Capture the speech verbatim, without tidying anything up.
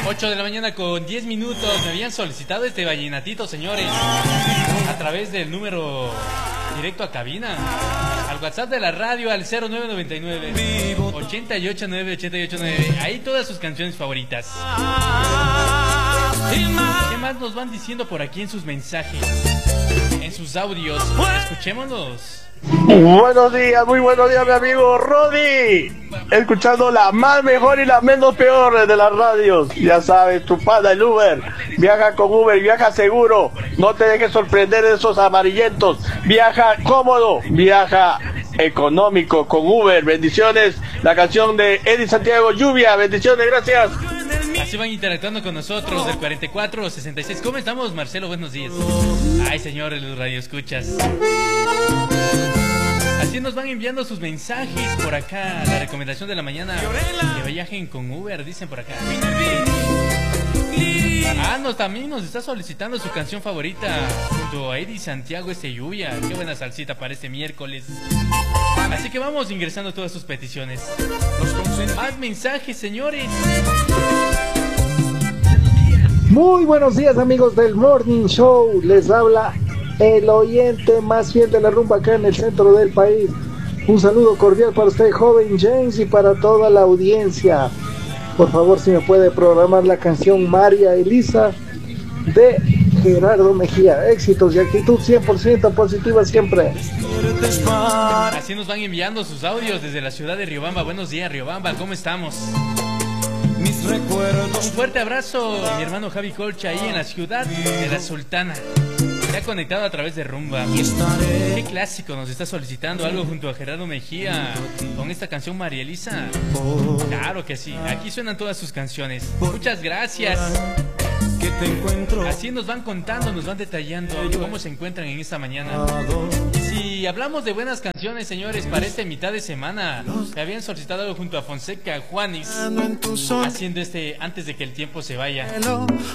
ocho de la mañana con diez minutos. Me habían solicitado este vallenatito, señores, a través del número directo a cabina, al WhatsApp de la radio, al cero nueve nueve nueve, ochenta y ocho nueve, ochenta y ocho nueve. Ahí todas sus canciones favoritas. ¿Qué más nos van diciendo por aquí en sus mensajes, en sus audios? Escuchémonos. Buenos días, muy buenos días, mi amigo Rodi. Escuchando la más mejor y la menos peor de las radios. Ya sabes, tu pana el Uber. Viaja con Uber, viaja seguro. No te dejes sorprender de esos amarillentos. Viaja cómodo, viaja económico con Uber. Bendiciones. La canción de Eddie Santiago, Lluvia. Bendiciones, gracias. Así van interactuando con nosotros del cuarenta y cuatro sesenta y seis. ¿Cómo estamos, Marcelo? Buenos días. Ay, señores, los radioescuchas. Así nos van enviando sus mensajes por acá. La recomendación de la mañana: que viajen con Uber, dicen por acá. Ah, no, también nos está solicitando su canción favorita junto a Eddie Santiago, este Lluvia. Qué buena salsita para este miércoles. Así que vamos ingresando todas sus peticiones. Más mensajes, señores. Muy buenos días, amigos del Morning Show. Les habla el oyente más fiel de la rumba acá en el centro del país. Un saludo cordial para usted, joven James, y para toda la audiencia. Por favor, si me puede programar la canción María Elisa de Gerardo Mejía. Éxitos y actitud cien por ciento positiva siempre. Así nos van enviando sus audios desde la ciudad de Riobamba. Buenos días, Riobamba, ¿cómo estamos? Mis recuerdos. Un fuerte abrazo a mi hermano Javi Colcha ahí en la ciudad de la Sultana. Se ha conectado a través de Rumba. Qué clásico nos está solicitando algo junto a Gerardo Mejía con esta canción María Elisa. Claro que sí, aquí suenan todas sus canciones. Muchas gracias. Que te encuentro. Así nos van contando, nos van detallando cómo se encuentran en esta mañana. Si hablamos de buenas canciones, señores, para esta mitad de semana, me habían solicitado algo junto a Fonseca Juanis, haciendo este Antes de que el tiempo se vaya.